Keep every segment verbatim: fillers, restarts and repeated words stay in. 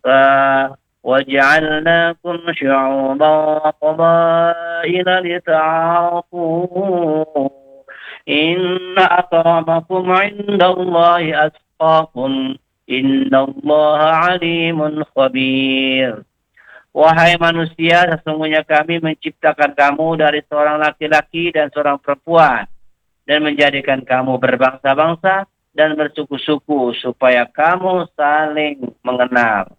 وجعلناكم شعوبا وقبائل لتعارفوا إن أكرمكم عند الله أتقاكم إن الله عليم خبير. Wahai manusia, sesungguhnya kami menciptakan kamu dari seorang laki-laki dan seorang perempuan, dan menjadikan kamu berbangsa-bangsa dan bersuku-suku, supaya kamu saling mengenal.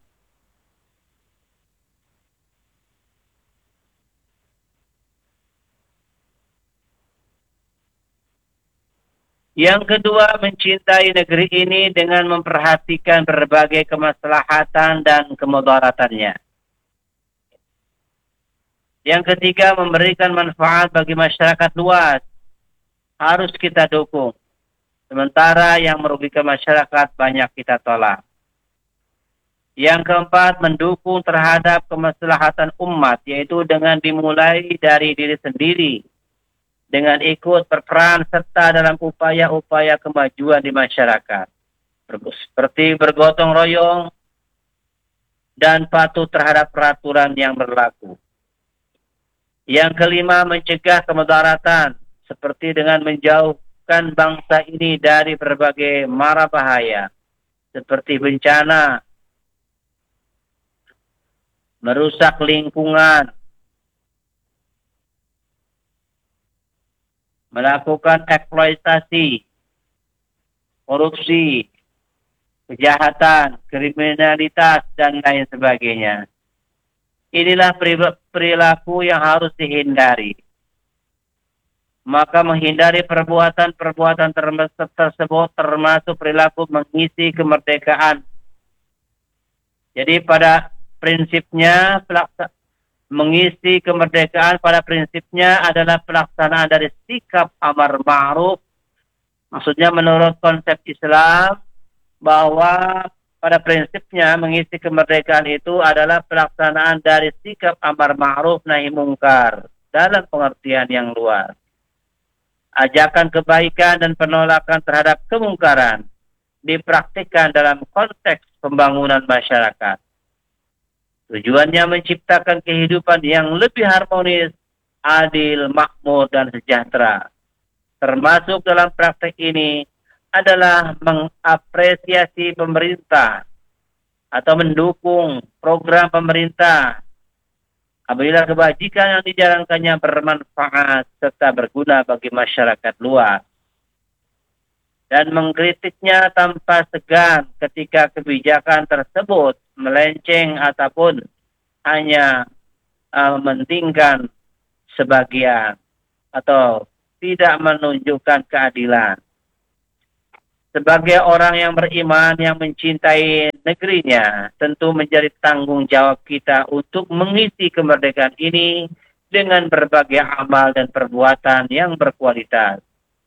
Yang kedua, mencintai negeri ini dengan memperhatikan berbagai kemaslahatan dan kemudaratannya. Yang ketiga, memberikan manfaat bagi masyarakat luas. Harus kita dukung. Sementara yang merugikan masyarakat banyak kita tolak. Yang keempat, mendukung terhadap kemaslahatan umat, yaitu dengan dimulai dari diri sendiri, dengan ikut berperan serta dalam upaya-upaya kemajuan di masyarakat. Seperti bergotong royong dan patuh terhadap peraturan yang berlaku. Yang kelima, mencegah kemudaratan, seperti dengan menjauhkan bangsa ini dari berbagai mara bahaya, seperti bencana, merusak lingkungan, melakukan eksploitasi, korupsi, kejahatan, kriminalitas, dan lain sebagainya. Inilah perilaku yang harus dihindari. Maka menghindari perbuatan-perbuatan tersebut termasuk perilaku mengisi kemerdekaan. Jadi pada prinsipnya, mengisi kemerdekaan pada prinsipnya adalah pelaksanaan dari sikap amar ma'ruf. Maksudnya menurut konsep Islam, bahwa pada prinsipnya mengisi kemerdekaan itu adalah pelaksanaan dari sikap amar ma'ruf nahi mungkar dalam pengertian yang luas. Ajakan kebaikan dan penolakan terhadap kemungkaran dipraktikkan dalam konteks pembangunan masyarakat. Tujuannya menciptakan kehidupan yang lebih harmonis, adil, makmur, dan sejahtera. Termasuk dalam praktek ini adalah mengapresiasi pemerintah atau mendukung program pemerintah apabila kebajikan yang dijalankannya bermanfaat serta berguna bagi masyarakat luas, dan mengkritiknya tanpa segan ketika kebijakan tersebut melenceng ataupun hanya uh, mementingkan sebagian atau tidak menunjukkan keadilan. Sebagai orang yang beriman yang mencintai negerinya, tentu menjadi tanggung jawab kita untuk mengisi kemerdekaan ini dengan berbagai amal dan perbuatan yang berkualitas.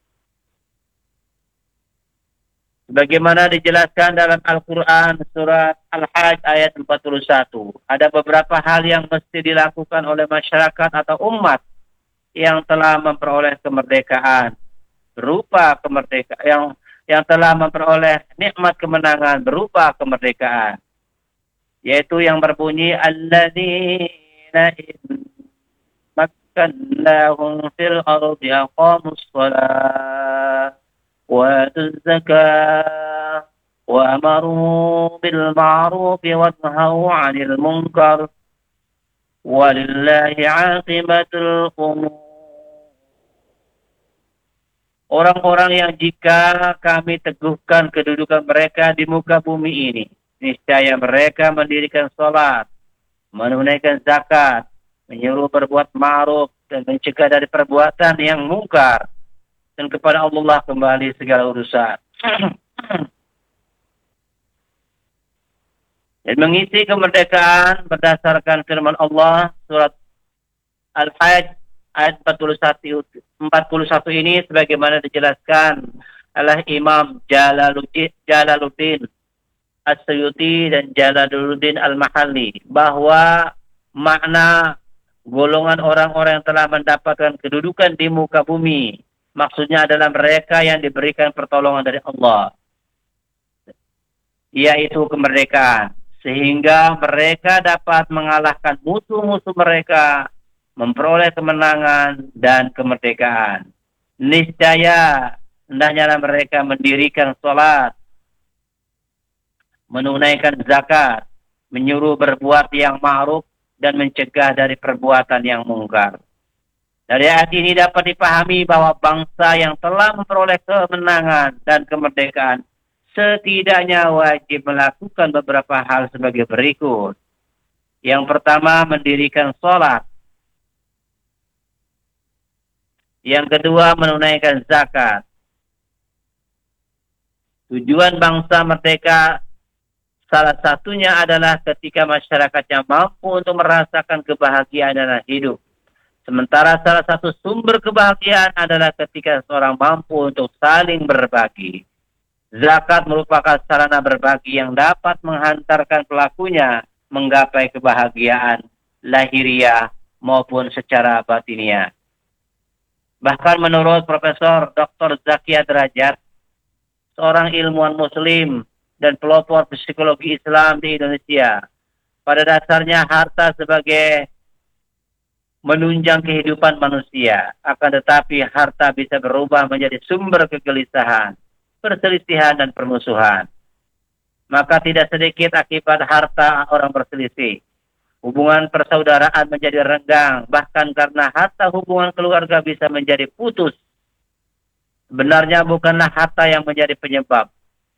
Sebagaimana dijelaskan dalam Al-Quran surat Al-Hajj ayat empat puluh satu, ada beberapa hal yang mesti dilakukan oleh masyarakat atau umat yang telah memperoleh kemerdekaan, berupa kemerdekaan yang yang telah memperoleh nikmat kemenangan berupa kemerdekaan, yaitu yang berbunyi alladzina in makkannahum fil ardi aqamus shalah wa atuz zakah wa amaru bil ma'ruf wa nahaw 'anil munkar walillahi 'aqibatul umur. Orang-orang yang jika kami teguhkan kedudukan mereka di muka bumi ini, niscaya mereka mendirikan sholat, menunaikan zakat, menyuruh berbuat ma'ruf, dan mencegah dari perbuatan yang mungkar, dan kepada Allah kembali segala urusan. Dan mengisi kemerdekaan berdasarkan firman Allah surat Al-Hajj ayat empat puluh satu, empat puluh satu ini sebagaimana dijelaskan oleh Imam Jalaluddin, Jalaluddin As-Suyuti dan Jalaluddin Al-Mahalli, bahwa makna golongan orang-orang yang telah mendapatkan kedudukan di muka bumi, maksudnya adalah mereka yang diberikan pertolongan dari Allah, yaitu kemerdekaan. sehingga mereka dapat mengalahkan musuh-musuh mereka, memperoleh kemenangan dan kemerdekaan. Niscaya hendaknya mereka mendirikan sholat, menunaikan zakat, menyuruh berbuat yang ma'ruf dan mencegah dari perbuatan yang mungkar. Dari ayat ini dapat dipahami bahwa bangsa yang telah memperoleh kemenangan dan kemerdekaan setidaknya wajib melakukan beberapa hal sebagai berikut. Yang pertama, mendirikan sholat. Yang kedua, menunaikan zakat. Tujuan bangsa merdeka salah satunya adalah ketika masyarakatnya mampu untuk merasakan kebahagiaan dalam hidup. Sementara salah satu sumber kebahagiaan adalah ketika seorang mampu untuk saling berbagi. Zakat merupakan sarana berbagi yang dapat menghantarkan pelakunya menggapai kebahagiaan lahiriah maupun secara batiniah. Bahkan menurut Profesor doktor Zakia Derajat, seorang ilmuwan muslim dan pelopor psikologi Islam di Indonesia, pada dasarnya harta sebagai menunjang kehidupan manusia, akan tetapi harta bisa berubah menjadi sumber kegelisahan, perselisihan, dan permusuhan. Maka tidak sedikit akibat harta orang berselisih. Hubungan persaudaraan menjadi renggang, bahkan karena harta hubungan keluarga bisa menjadi putus. Sebenarnya bukanlah harta yang menjadi penyebab,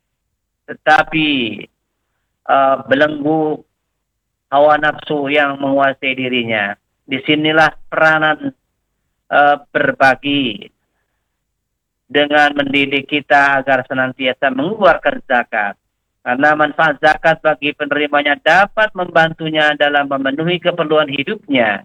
tetapi uh, belenggu hawa nafsu yang menguasai dirinya. Disinilah peranan uh, berbagi dengan mendidik kita agar senantiasa mengeluarkan zakat. Karena manfaat zakat bagi penerimanya dapat membantunya dalam memenuhi keperluan hidupnya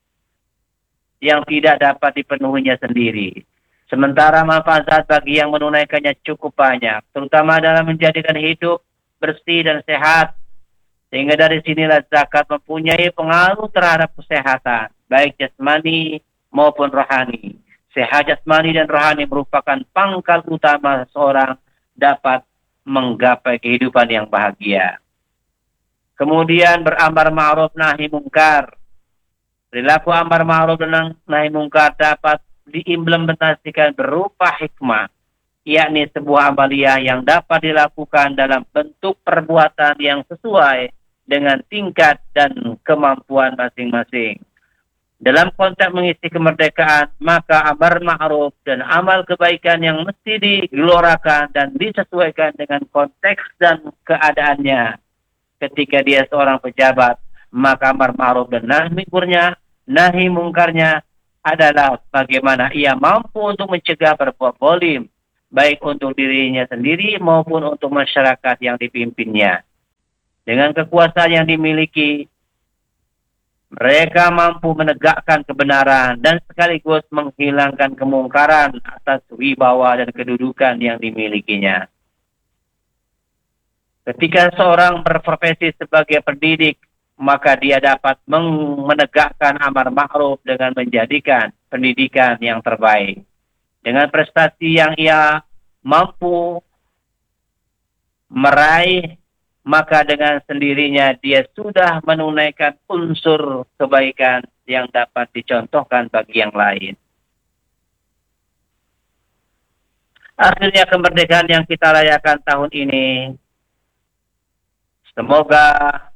yang tidak dapat dipenuhinya sendiri. Sementara manfaat zakat bagi yang menunaikannya cukup banyak, terutama dalam menjadikan hidup bersih dan sehat. Sehingga dari sinilah zakat mempunyai pengaruh terhadap kesehatan, baik jasmani maupun rohani. Sehat jasmani dan rohani merupakan pangkal utama seorang dapat menggapai kehidupan yang bahagia. Kemudian beramar ma'ruf nahi mungkar. Perilaku amar ma'ruf dan nahi mungkar dapat diimplementasikan berupa hikmah, yakni sebuah amaliyah yang dapat dilakukan dalam bentuk perbuatan yang sesuai dengan tingkat dan kemampuan masing-masing. Dalam konteks mengisi kemerdekaan, maka amar ma'ruf dan amal kebaikan yang mesti digelorakan dan disesuaikan dengan konteks dan keadaannya. Ketika dia seorang pejabat, maka amar ma'ruf dan nahi mungkarnya, nahi mungkarnya adalah bagaimana ia mampu untuk mencegah berbuat zalim, baik untuk dirinya sendiri maupun untuk masyarakat yang dipimpinnya. Dengan kekuasaan yang dimiliki, mereka mampu menegakkan kebenaran dan sekaligus menghilangkan kemungkaran atas wibawa dan kedudukan yang dimilikinya. Ketika seorang berprofesi sebagai pendidik, maka dia dapat menegakkan amar ma'ruf dengan menjadikan pendidikan yang terbaik. Dengan prestasi yang ia mampu meraih, maka dengan sendirinya dia sudah menunaikan unsur kebaikan yang dapat dicontohkan bagi yang lain. Akhirnya kemerdekaan yang kita rayakan tahun ini, semoga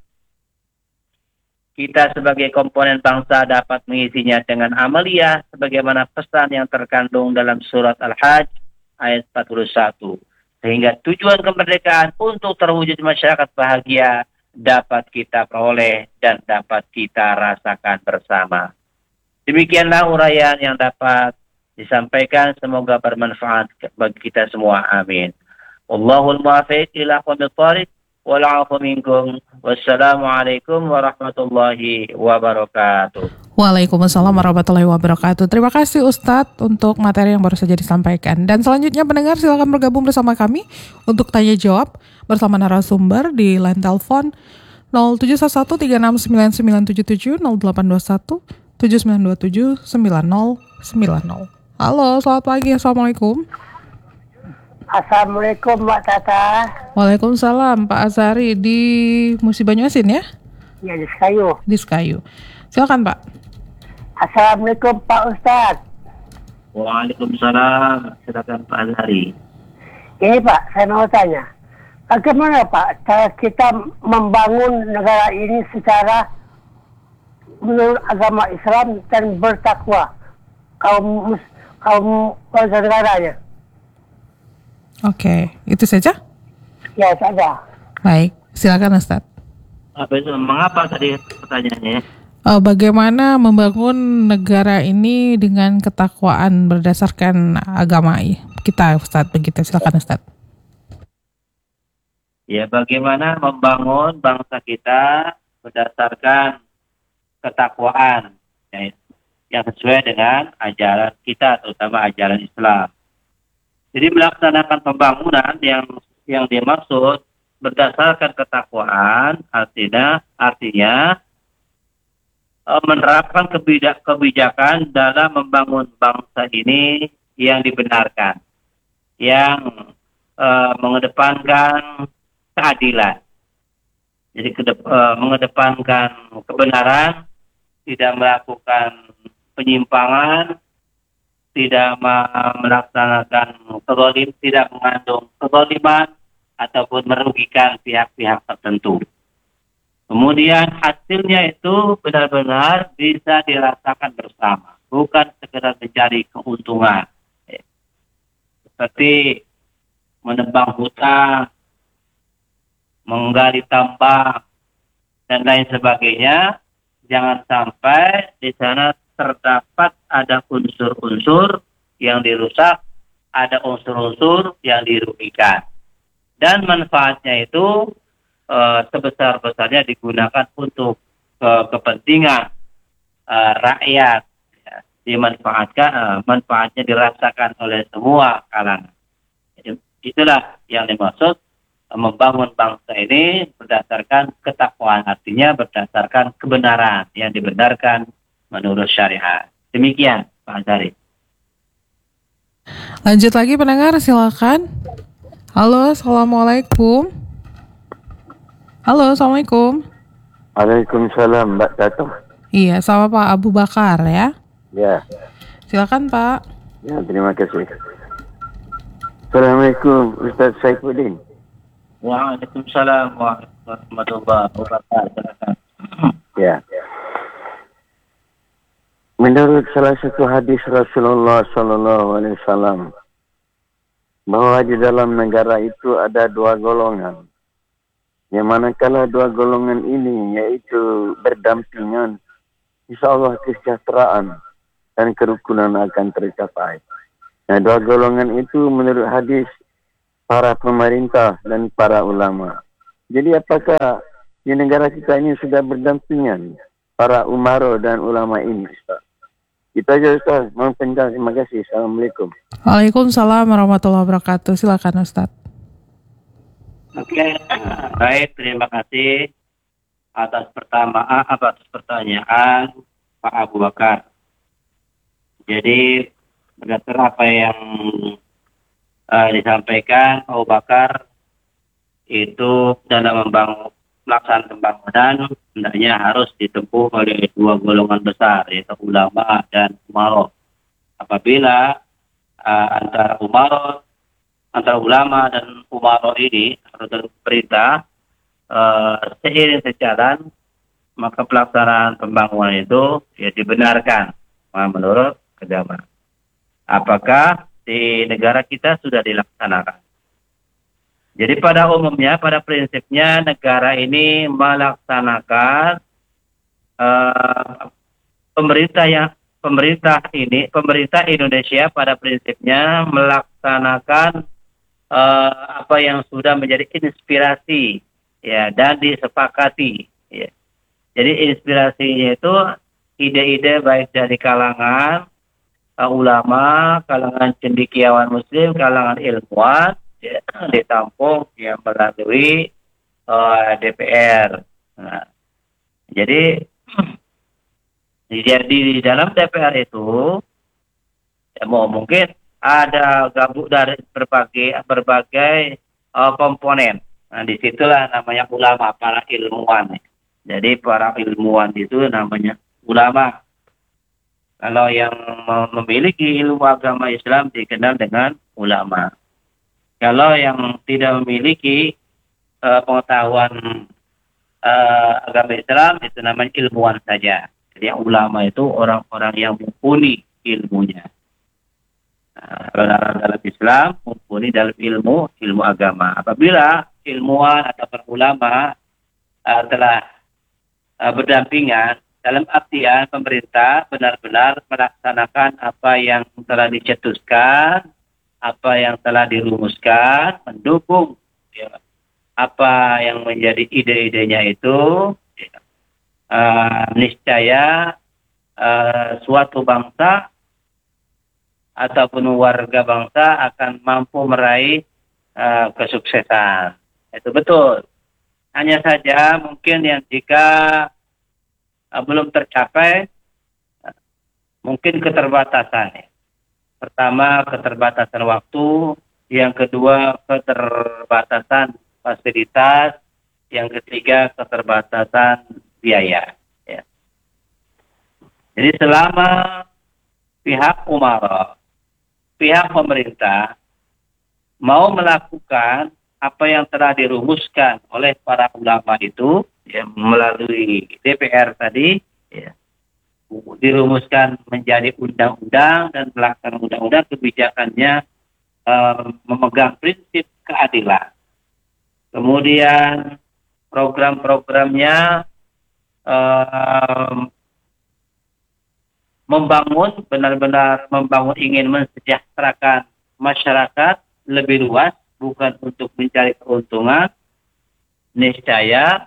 kita sebagai komponen bangsa dapat mengisinya dengan amaliyah sebagaimana pesan yang terkandung dalam surat Al-Hajj ayat empat puluh satu. Sehingga tujuan kemerdekaan untuk terwujud masyarakat bahagia dapat kita peroleh dan dapat kita rasakan bersama. Demikianlah uraian yang dapat disampaikan, semoga bermanfaat bagi kita semua. Amin. Wallahul muwaffiq ila aqwamit thoriq wal 'afu minkum. Wassalamualaikum warahmatullahi wabarakatuh. Waalaikumsalam warahmatullahi wabarakatuh. Terima kasih Ustadz untuk materi yang baru saja disampaikan. Dan selanjutnya pendengar silakan bergabung bersama kami untuk tanya jawab bersama narasumber di line telepon nol tujuh satu satu tiga enam sembilan sembilan tujuh tujuh nol delapan dua satu tujuh sembilan dua tujuh sembilan nol sembilan nol. Halo, selamat pagi. Assalamualaikum. Assalamualaikum Mbak Tata. Waalaikumsalam Pak Azhari di Musi Banyuasin ya? Ya di Sekayu. Di Sekayu. Silakan Pak. Assalamualaikum Pak Ustadz. Waalaikumsalam. Silakan Pak Azhari. Ini Pak, saya mau tanya. Bagaimana Pak cara kita membangun negara ini secara menurut agama Islam dan bertakwa kaum mus- kaum warga negaranya? Oke, itu saja? Ya saja. Baik, silakan Ustadz. Apa itu? Mengapa tadi pertanyaannya? Eh, bagaimana membangun negara ini dengan ketakwaan berdasarkan agama kita, Ustadz? Begitu, silakan Ustadz. Ya, bagaimana membangun bangsa kita berdasarkan ketakwaan ya, yang sesuai dengan ajaran kita, terutama ajaran Islam. Jadi melaksanakan pembangunan yang yang dimaksud berdasarkan ketakwaan artinya artinya eh, menerapkan kebijak, kebijakan dalam membangun bangsa ini yang dibenarkan, yang eh, mengedepankan keadilan. Jadi kedep, eh, mengedepankan kebenaran, tidak melakukan penyimpangan, tidak melaksanakan kezalim, tidak mengandung kezaliman ataupun merugikan pihak-pihak tertentu. Kemudian hasilnya itu benar-benar bisa dirasakan bersama, bukan sekedar mencari keuntungan. Seperti menebang hutan, menggali tambang, dan lain sebagainya. Jangan sampai di sana terdapat ada unsur-unsur yang dirusak, ada unsur-unsur yang dirugikan. Dan manfaatnya itu e, sebesar-besarnya digunakan untuk e, kepentingan e, rakyat. Ya, dimanfaatkan, e, manfaatnya dirasakan oleh semua kalangan. Jadi, itulah yang dimaksud membangun bangsa ini berdasarkan ketakwaan, artinya berdasarkan kebenaran yang dibenarkan menurut syariat. Demikian Pak Azhari. Lanjut lagi pendengar, silakan. Halo, assalamualaikum. Halo, assalamualaikum. Waalaikumsalam Mbak Tato. Iya, sama Pak Abu Bakar ya. Ya, Silakan Pak. ya terima kasih. Assalamualaikum Ustaz Saifuddin. Waalaikumsalam warahmatullahi wabarakatuh. Ya. Menurut salah satu hadis Rasulullah Sallallahu Alaihi Wasallam bahwa di dalam negara itu ada dua golongan, yang manakala dua golongan ini yaitu berdampingan, insya Allah kesejahteraan dan kerukunan akan tercapai. Nah, dua golongan itu menurut hadis para pemerintah dan para ulama. Jadi apakah di negara kita ini sudah berdampingan para umaro dan ulama ini, Ustaz? Itu aja Ustaz. Mohon penjelasan. Terima kasih. Assalamualaikum. Waalaikumsalam warahmatullahi wabarakatuh. Silakan Ustadz. Oke, baik, terima kasih atas pertama atas pertanyaan Pak Abu Bakar. Jadi berdasarkan apa yang uh, disampaikan Abu Bakar, itu dalam membangun pelaksanaan pembangunan hendaknya harus ditempuh oleh dua golongan besar, yaitu ulama dan umaro. Apabila uh, antara umaro, antara ulama dan umaro ini atau perintah uh, seiring sejalan, maka pelaksanaan pembangunan itu ya dibenarkan menurut agama. Apakah di negara kita sudah dilaksanakan? Jadi pada umumnya, pada prinsipnya negara ini melaksanakan uh, pemerintah yang pemerintah ini, pemerintah Indonesia pada prinsipnya melaksanakan uh, apa yang sudah menjadi inspirasi ya dan disepakati. Ya. Jadi inspirasinya itu ide-ide baik dari kalangan uh, ulama, kalangan cendekiawan Muslim, kalangan ilmuwan. Ya, ditampung yang melalui uh, D P R. Nah, jadi jadi di dalam D P R itu ya mau mungkin ada gabung dari berbagai berbagai uh, komponen. Nah, disitulah namanya ulama, para ilmuwan. Jadi para ilmuwan itu namanya ulama. Kalau yang memiliki ilmu agama Islam dikenal dengan ulama. Kalau yang tidak memiliki uh, pengetahuan uh, agama Islam itu namanya ilmuwan saja. Jadi yang ulama itu orang-orang yang mumpuni ilmunya. Nah, kalau dalam Islam mumpuni dalam ilmu ilmu agama. Apabila ilmuwan atau ulama uh, telah uh, berdampingan, dalam artian pemerintah benar-benar melaksanakan apa yang telah dicetuskan, apa yang telah dirumuskan, mendukung ya, apa yang menjadi ide-idenya itu, ya, uh, niscaya uh, suatu bangsa ataupun warga bangsa akan mampu meraih uh, kesuksesan. Itu betul. Hanya saja mungkin yang jika uh, belum tercapai, uh, mungkin keterbatasan. Pertama, keterbatasan waktu. Yang kedua, keterbatasan fasilitas. Yang ketiga, keterbatasan biaya. Ya. Jadi selama pihak umara, pihak pemerintah mau melakukan apa yang telah dirumuskan oleh para ulama itu, ya, melalui D P R tadi, ya, dirumuskan menjadi undang-undang dan pelaksanaan undang-undang, kebijakannya uh, memegang prinsip keadilan. Kemudian program-programnya uh, membangun, benar-benar membangun, ingin mensejahterakan masyarakat lebih luas, bukan untuk mencari keuntungan, niscaya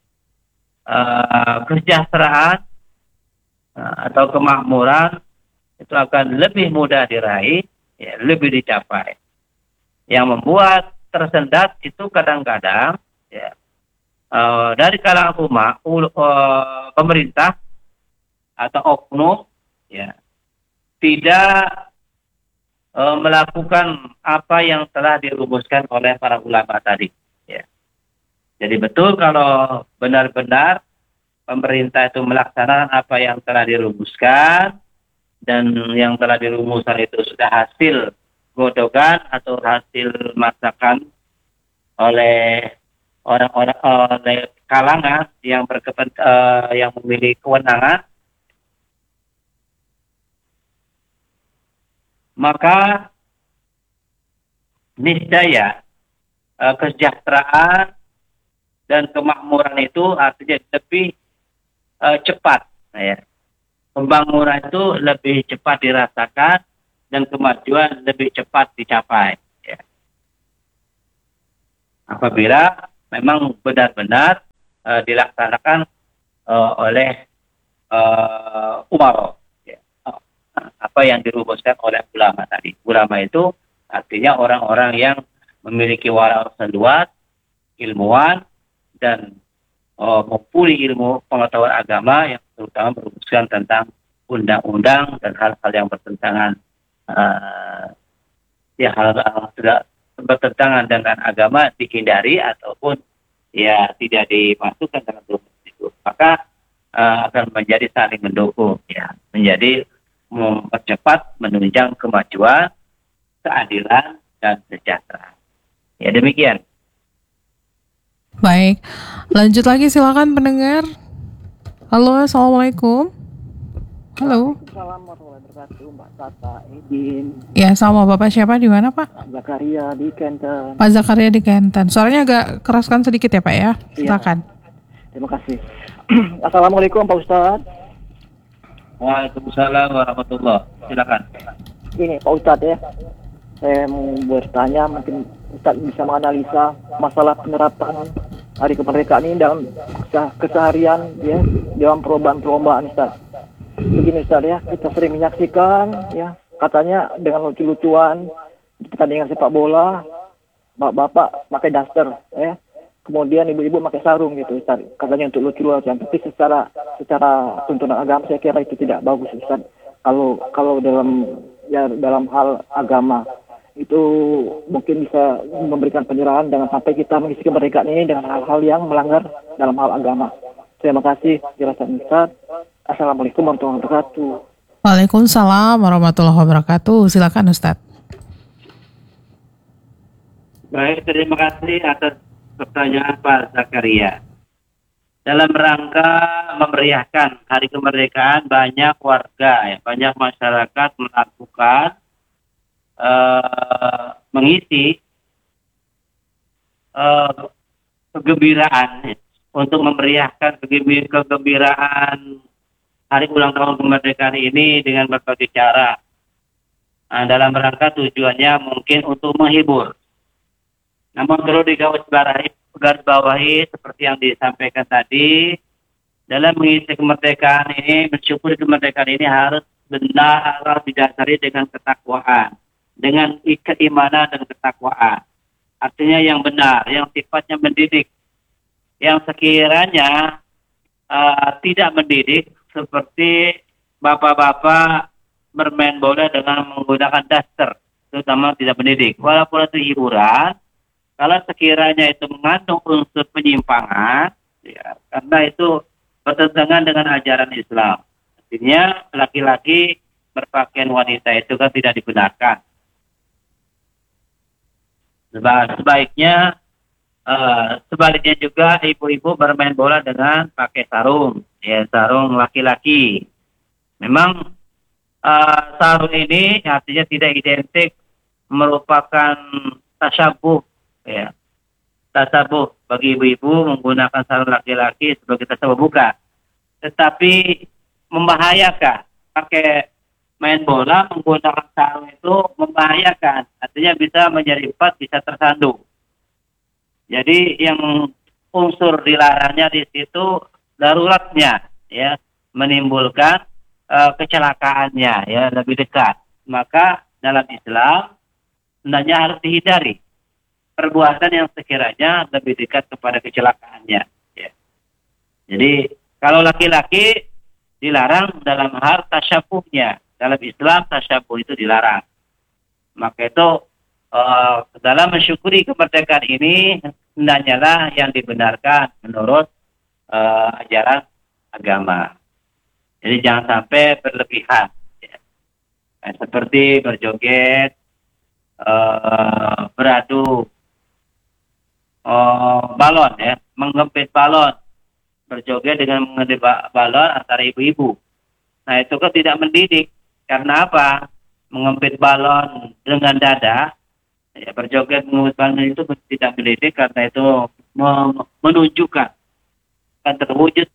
uh, kesejahteraan uh, atau kemakmuran itu akan lebih mudah diraih, ya, lebih dicapai. Yang membuat tersendat itu kadang-kadang ya, uh, dari kalangan umat, uh, pemerintah atau oknum, ya, tidak e, melakukan apa yang telah dirumuskan oleh para ulama tadi. Ya. Jadi betul kalau benar-benar pemerintah itu melaksanakan apa yang telah dirumuskan, dan yang telah dirumuskan itu sudah hasil godokan atau hasil masakan oleh orang-orang, oleh kalangan yang berkepen, uh, yang memiliki kewenangan, maka niscaya uh, kesejahteraan dan kemakmuran itu artinya lebih uh, cepat, ya. Pembangunan itu lebih cepat dirasakan dan kemajuan lebih cepat dicapai, ya. Apabila memang benar-benar uh, dilaksanakan uh, oleh uh, umara, ya. Uh, apa yang dirumuskan oleh ulama tadi. Ulama itu artinya orang-orang yang memiliki wawasan luas, ilmuwan, dan uh, mumpuni ilmu pengetahuan agama yang terutama merumuskan tentang undang-undang dan hal-hal yang bertentangan uh, ya hal-hal tidak bertentangan dengan agama dihindari ataupun ya tidak dimasukkan dalam rumus itu. Maka uh, akan menjadi saling mendukung, ya, menjadi mempercepat menunjang kemajuan, keadilan dan sejahtera. Ya, demikian. Baik, lanjut lagi, silakan pendengar. Halo, assalamualaikum. Halo. Assalamualaikum warahmatullahi wabarakatuh, Mbak Tata, Edin. Ya, sama Bapak siapa, di mana Pak? Zakaria di Kenten. Pak Zakaria di Kenten. Suaranya agak keraskan sedikit ya Pak ya. Silakan. Iya. Terima kasih. Assalamualaikum Pak Ustadz. Waalaikumsalam warahmatullahi wabarakatuh. Silakan. Ini Pak Ustadz ya. Saya mau bertanya, mungkin Ustadz bisa menganalisa masalah penerapan Hari Kemerdekaan ini dalam keseharian ya, dalam perlombaan-perlombaan Ustadz. Begini Ustadz ya, kita sering menyaksikan ya, katanya dengan lucu-lucuan di pertandingan sepak bola, bapak-bapak pakai daster ya, kemudian ibu-ibu pakai sarung gitu Ustadz, katanya untuk lucu-lucuan. Tapi secara secara tuntunan agama saya kira itu tidak bagus Ustadz. Kalau kalau dalam ya dalam hal agama. Itu mungkin bisa memberikan penyerahan, jangan sampai kita mengisi kemerdekaan ini dengan hal-hal yang melanggar dalam hal agama. Terima kasih jelasan Ustaz. Assalamualaikum warahmatullahi wabarakatuh. Waalaikumsalam warahmatullahi wabarakatuh. Silakan Ustadz. Baik, terima kasih atas pertanyaan Pak Zakaria. Dalam rangka memeriahkan Hari Kemerdekaan, banyak warga, ya, banyak masyarakat melakukan uh, mengisi uh, kegembiraan ya, untuk memeriahkan kegembir- kegembiraan Hari ulang tahun kemerdekaan ini dengan berbagai cara. Nah, dalam rangka tujuannya mungkin untuk menghibur. Namun perlu digarisbawahi bawahi seperti yang disampaikan tadi, dalam mengisi kemerdekaan ini, mensyukuri kemerdekaan ini harus benar didasari dengan ketakwaan, dengan keimanan dan ketakwaan. Artinya yang benar, yang sifatnya mendidik, yang sekiranya uh, tidak mendidik, seperti bapak-bapak bermain bola dengan menggunakan daster, terutama tidak mendidik. Walaupun itu hiburan, kalau sekiranya itu mengandung unsur penyimpangan, ya, karena itu bertentangan dengan ajaran Islam. Artinya laki-laki berpakaian wanita itu kan tidak dibenarkan. Sebaiknya, uh, sebaliknya juga ibu-ibu bermain bola dengan pakai sarung, ya sarung laki-laki. Memang uh, sarung ini artinya tidak identik merupakan tasyabuh. Ya, tasabuh bagi ibu-ibu menggunakan sarung laki-laki sebagai tasabuh bukan, tetapi membahayakan. Pakai main bola menggunakan sarung itu membahayakan, artinya bisa menyeripat, bisa tersandung. Jadi yang unsur dilarangnya di situ daruratnya, ya, menimbulkan uh, kecelakaannya, ya, lebih dekat. Maka dalam Islam hendaknya harus dihindari perbuatan yang sekiranya lebih dekat kepada kecelakaannya. Ya. Jadi kalau laki-laki dilarang dalam hal tasyabuhnya. Dalam Islam tasyabuh itu dilarang. Maka itu uh, dalam mensyukuri kemerdekaan ini hendaknya lah yang dibenarkan menurut uh, ajaran agama. Jadi jangan sampai berlebihan. Ya. Nah, seperti berjoget, uh, beradu, Oh, balon ya, menggempit balon, berjoget dengan menggempit balon antara ibu-ibu. Nah itu kan tidak mendidik. Karena apa? Menggempit balon dengan dada, ya, berjoget menggempit balon itu tidak mendidik karena itu menunjukkan kan terwujud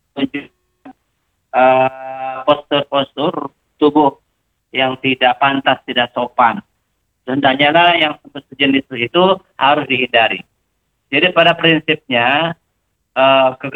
uh, postur-postur tubuh yang tidak pantas, tidak sopan. Hendaknya lah yang sejenis itu harus dihindari. Jadi pada prinsipnya uh,